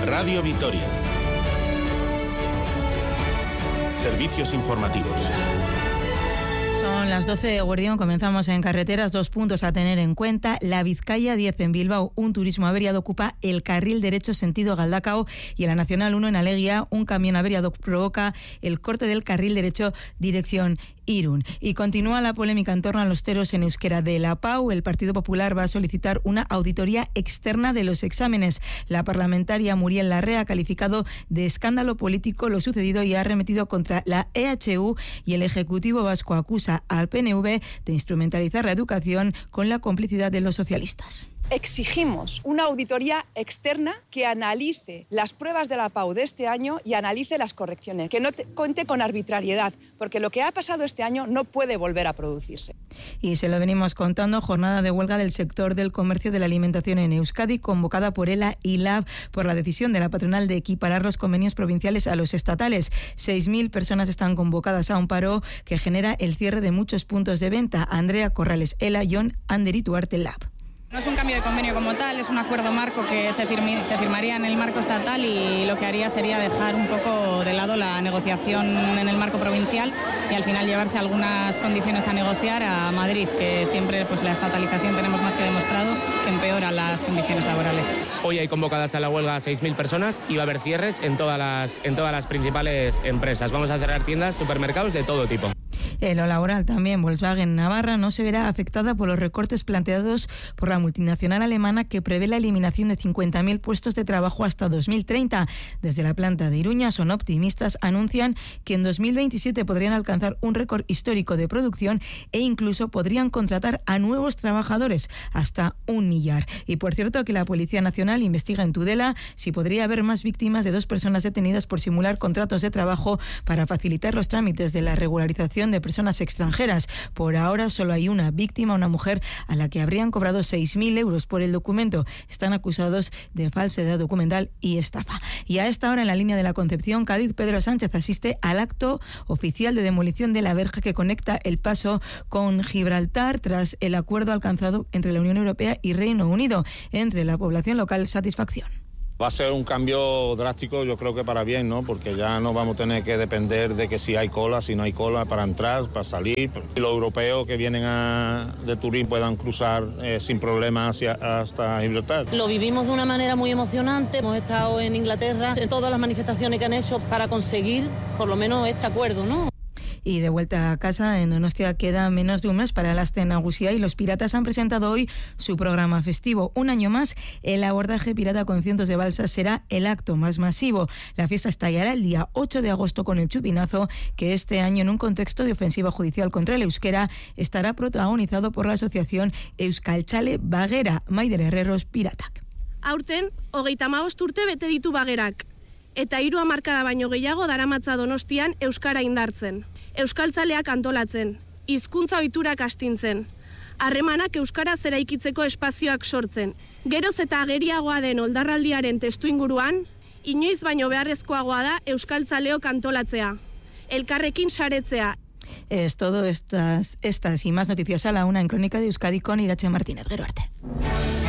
Radio Vitoria. Servicios informativos. Son las 12 de Eguerdión, comenzamos en carreteras. 2 puntos a tener en cuenta. La Vizcaya 10 en Bilbao, un turismo averiado ocupa el carril derecho sentido Galdakao, y en la Nacional 1 en Alegia, un camión averiado provoca el corte del carril derecho dirección Irún. Y continúa la polémica en torno a los toros en euskera. De la PAU, el Partido Popular va a solicitar una auditoría externa de los exámenes. La parlamentaria Muriel Larrea ha calificado de escándalo político lo sucedido y ha arremetido contra la EHU, y el Ejecutivo vasco acusa al PNV de instrumentalizar la educación con la complicidad de los socialistas. Exigimos una auditoría externa que analice las pruebas de la PAU de este año y analice las correcciones, que no cuente con arbitrariedad, porque lo que ha pasado este año no puede volver a producirse. Y se lo venimos contando, jornada de huelga del sector del comercio de la alimentación en Euskadi, convocada por ELA y LAB por la decisión de la patronal de equiparar los convenios provinciales a los estatales. 6.000 personas están convocadas a un paro que genera el cierre de muchos puntos de venta. Andrea Corrales, ELA, Jon Anderitu Arte, LAB. No es un cambio de convenio como tal, es un acuerdo marco que se firmaría en el marco estatal, y lo que haría sería dejar un poco de lado la negociación en el marco provincial y al final llevarse algunas condiciones a negociar a Madrid, que siempre pues la estatalización tenemos más que demostrado que empeora las condiciones laborales. Hoy hay convocadas a la huelga 6.000 personas y va a haber cierres en todas las principales empresas. Vamos a cerrar tiendas, supermercados de todo tipo. En lo laboral también, Volkswagen Navarra no se verá afectada por los recortes planteados por la multinacional alemana, que prevé la eliminación de 50.000 puestos de trabajo hasta 2030. Desde la planta de Iruña son optimistas, anuncian que en 2027 podrían alcanzar un récord histórico de producción e incluso podrían contratar a nuevos trabajadores, hasta 1 millar. Y por cierto, que la Policía Nacional investiga en Tudela si podría haber más víctimas de 2 personas detenidas por simular contratos de trabajo para facilitar los trámites de la regularización de personas extranjeras. Por ahora solo hay una víctima, una mujer a la que habrían cobrado 6.000 euros por el documento. Están acusados de falsedad documental y estafa. Y a esta hora, en la línea de la Concepción, Cádiz, Pedro Sánchez asiste al acto oficial de demolición de la verja que conecta el paso con Gibraltar, tras el acuerdo alcanzado entre la Unión Europea y Reino Unido. Entre la población local, satisfacción. Va a ser un cambio drástico, yo creo que para bien, ¿no? Porque ya no vamos a tener que depender de que si hay cola, si no hay cola para entrar, para salir. Y los europeos que vienen de Turín puedan cruzar sin problemas hasta Gibraltar. Lo vivimos de una manera muy emocionante. Hemos estado en Inglaterra en todas las manifestaciones que han hecho para conseguir por lo menos este acuerdo, ¿no? Y de vuelta a casa, en Donostia queda menos de un mes para el Aste Nagusia, y los piratas han presentado hoy su programa festivo. Un año más, el abordaje pirata con cientos de balsas será el acto más masivo. La fiesta estallará el día 8 de agosto con el chupinazo, que este año, en un contexto de ofensiva judicial contra el euskera, estará protagonizado por la asociación Euskaltzale Bagera. Maider Herreros, Piratak. Aurten, 35 urte bete ditu Bagerak, eta 3 hamarkada baino gehiago daramatza Donostian euskara indartzen. Euskaltzaleak antolatzen, hizkuntza ohiturak astintzen, harremanak euskaraz eraikitzeko espazioak sortzen. Geroz eta ageriagoa den oldarraldiaren testuinguruan, inoiz baino beharrezkoagoa da euskaltzaleok antolatzea, elkarrekin saretzea. Es todo estas y más noticias a la 1 en Crónica de Euskadi con Irache Martínez. Gero arte.